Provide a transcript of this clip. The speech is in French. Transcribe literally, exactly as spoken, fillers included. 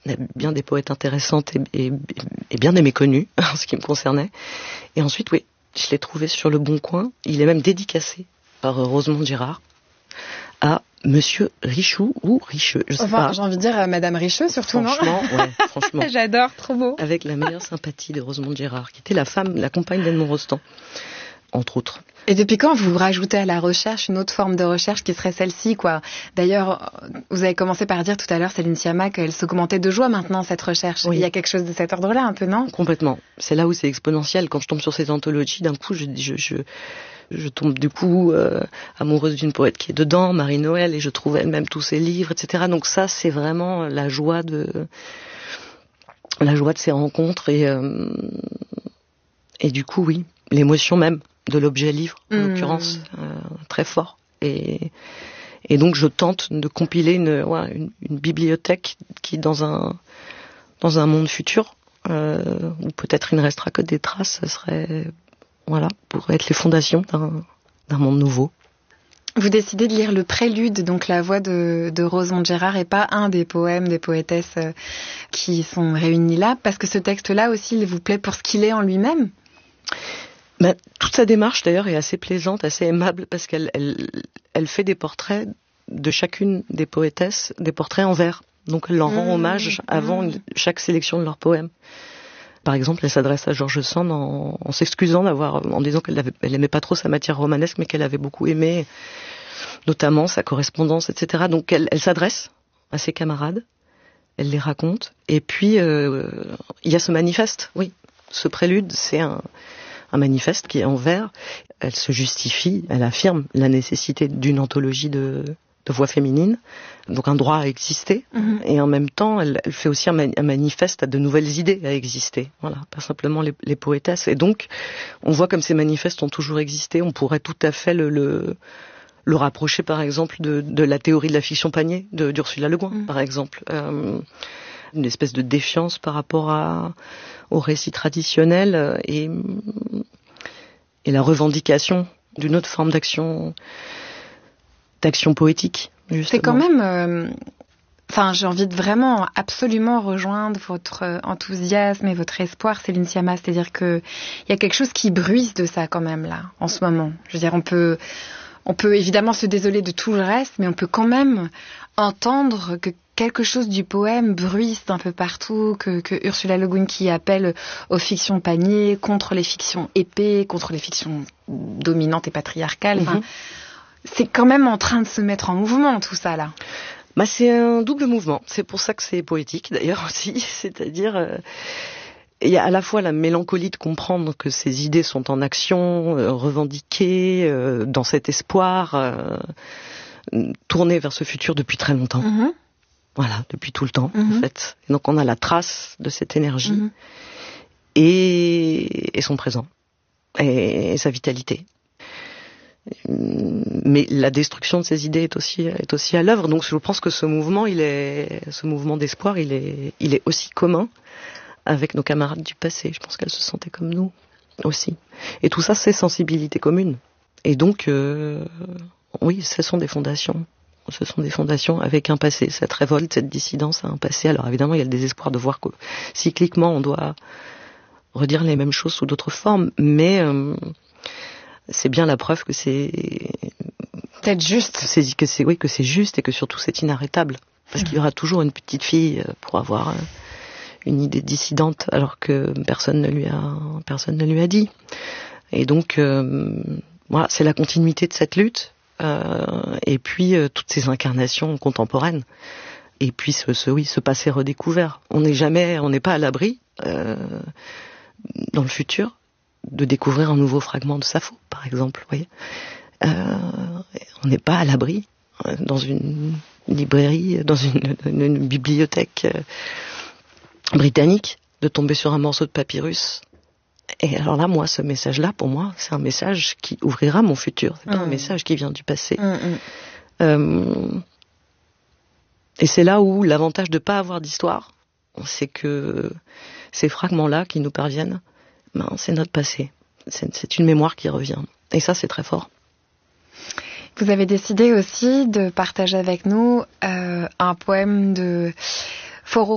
Il y a bien des poètes intéressantes et, et, et bien des méconnus, en ce qui me concernait. Et ensuite, oui, je l'ai trouvé sur Le Bon Coin. Il est même dédicacé par Rosemonde Girard à Monsieur Richoux ou Richeux, je sais enfin, pas. J'ai envie de dire à Madame Richeux, surtout, franchement, non ouais, franchement. J'adore, trop beau. Avec la meilleure sympathie de Rosemonde Girard, qui était la femme, la compagne d'Edmond Rostand, entre autres. Et depuis quand vous rajoutez à la recherche une autre forme de recherche qui serait celle-ci, quoi? D'ailleurs, vous avez commencé par dire tout à l'heure, Céline Sciamma, qu'elle s'augmentait de joie maintenant, cette recherche. Oui. Il y a quelque chose de cet ordre-là, un peu, non? Complètement. C'est là où c'est exponentiel. Quand je tombe sur ces anthologies, d'un coup, je, je, je, je tombe du coup euh, amoureuse d'une poète qui est dedans, Marie-Noël, et je trouve elle-même tous ses livres, et cetera. Donc ça, c'est vraiment la joie de la joie de ces rencontres et euh, et du coup, oui, l'émotion même de l'objet livre, en mmh. l'occurrence, euh, très fort. Et, et donc, je tente de compiler une, ouais, une, une bibliothèque qui, dans un, dans un monde futur, euh, où peut-être il ne restera que des traces, ce serait, voilà, pourrait être les fondations d'un, d'un monde nouveau. Vous décidez de lire le prélude, donc la voix de, de Rosemonde Girard, et pas un des poèmes des poétesses qui sont réunis là, parce que ce texte-là aussi, il vous plaît pour ce qu'il est en lui-même? Ben, toute sa démarche d'ailleurs est assez plaisante, assez aimable, parce qu'elle elle, elle fait des portraits de chacune des poétesses, des portraits en vers. Donc elle leur mmh, rend hommage avant mmh. chaque sélection de leurs poèmes. Par exemple, elle s'adresse à George Sand en, en s'excusant d'avoir, en disant qu'elle avait, elle aimait pas trop sa matière romanesque, mais qu'elle avait beaucoup aimé, notamment sa correspondance, et cetera. Donc elle, elle s'adresse à ses camarades, elle les raconte, et puis euh, il y a ce manifeste, oui, ce prélude, c'est un un manifeste qui est en vers. Elle se justifie, elle affirme la nécessité d'une anthologie de, de voix féminines, donc un droit à exister, mmh. et en même temps, elle, elle fait aussi un, man, un manifeste à de nouvelles idées à exister. Voilà, pas simplement les, les poétesses. Et donc, on voit comme ces manifestes ont toujours existé. On pourrait tout à fait le, le, le rapprocher, par exemple, de, de la théorie de la fiction panier de d'Ursula Le Guin, mmh. par exemple. Euh, une espèce de défiance par rapport à, au récit traditionnel et, et la revendication d'une autre forme d'action, d'action poétique, justement. C'est quand même... Euh, enfin, j'ai envie de vraiment absolument rejoindre votre enthousiasme et votre espoir, Céline Sciamma. C'est-à-dire qu'il y a quelque chose qui bruisse de ça quand même, là, en ce moment. Je veux dire, on peut, on peut évidemment se désoler de tout le reste, mais on peut quand même entendre que quelque chose du poème bruisse un peu partout, que, que Ursula Le Guin qui appelle aux fictions paniers, contre les fictions épées, contre les fictions dominantes et patriarcales. Enfin, mm-hmm. c'est quand même en train de se mettre en mouvement, tout ça, là. Bah, c'est un double mouvement. C'est pour ça que c'est poétique, d'ailleurs, aussi. C'est-à-dire, euh, il y a à la fois la mélancolie de comprendre que ces idées sont en action, euh, revendiquées, euh, dans cet espoir, euh, tournées vers ce futur depuis très longtemps. Mm-hmm. Voilà, depuis tout le temps, mmh. en fait. Et donc on a la trace de cette énergie mmh. et, et son présent et, et sa vitalité. Mais la destruction de ces idées est aussi est aussi à l'œuvre. Donc je pense que ce mouvement, il est ce mouvement d'espoir, il est il est aussi commun avec nos camarades du passé. Je pense qu'elles se sentaient comme nous aussi. Et tout ça, c'est sensibilité commune. Et donc euh, oui, ce sont des fondations. Ce sont des fondations avec un passé, cette révolte, cette dissidence a un passé. Alors évidemment, il y a le désespoir de voir que cycliquement, on doit redire les mêmes choses sous d'autres formes, mais euh, c'est bien la preuve que c'est peut-être juste, que c'est, que c'est oui, que c'est juste et que surtout c'est inarrêtable, parce mmh. qu'il y aura toujours une petite fille pour avoir une idée dissidente, alors que personne ne lui a personne ne lui a dit. Et donc euh, voilà, c'est la continuité de cette lutte. Euh, et puis euh, toutes ces incarnations contemporaines, et puis ce, ce oui, ce passé redécouvert. On n'est jamais, on n'est pas à l'abri euh, dans le futur de découvrir un nouveau fragment de Sappho, par exemple. Vous voyez, euh, on n'est pas à l'abri euh, dans une librairie, dans une, une, une bibliothèque euh, britannique, de tomber sur un morceau de papyrus. Et alors là, moi, ce message-là, pour moi, c'est un message qui ouvrira mon futur. C'est pas mmh. un message qui vient du passé. Mmh. Euh, et c'est là où l'avantage de pas avoir d'histoire, c'est que ces fragments-là qui nous parviennent, ben, c'est notre passé. C'est, c'est une mémoire qui revient. Et ça, c'est très fort. Vous avez décidé aussi de partager avec nous euh, un poème de Foro